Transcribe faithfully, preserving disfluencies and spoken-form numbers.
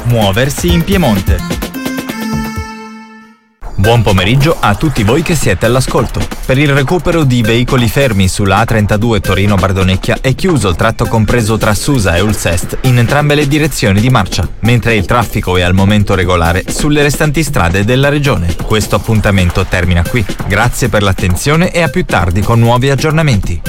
muoversi in Piemonte. Buon pomeriggio a tutti voi che siete all'ascolto. Per il recupero di veicoli fermi sulla A trentadue Torino-Bardonecchia è chiuso il tratto compreso tra Susa e Ulsest in entrambe le direzioni di marcia, mentre il traffico è al momento regolare sulle restanti strade della regione. Questo appuntamento termina qui. Grazie per l'attenzione e a più tardi con nuovi aggiornamenti.